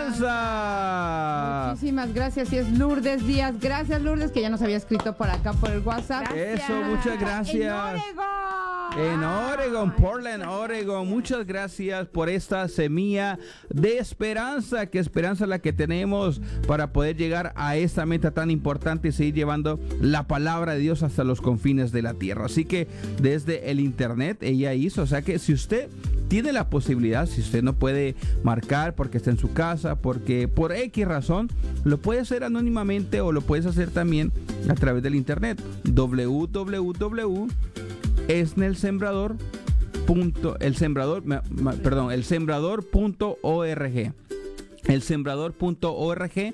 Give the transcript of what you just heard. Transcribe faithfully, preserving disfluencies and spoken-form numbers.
esperanza. Muchísimas gracias. Y es Lourdes Díaz. Gracias, Lourdes, que ya nos había escrito por acá por el WhatsApp. Gracias. Eso, muchas gracias. En Oregon. En Oregon, Portland, Oregon. Muchas gracias por esta semilla de esperanza. Que esperanza la que tenemos para poder llegar a esta meta tan importante y seguir llevando la palabra de Dios hasta los confines de la tierra. Así que desde el internet ella hizo. O sea que si usted tiene la posibilidad, si usted no puede marcar porque está en su casa, porque por X razón, lo puede hacer anónimamente o lo puedes hacer también a través del internet. w w w punto esnelsembrador punto el sembrador perdón el sembrador punto org el sembrador punto org.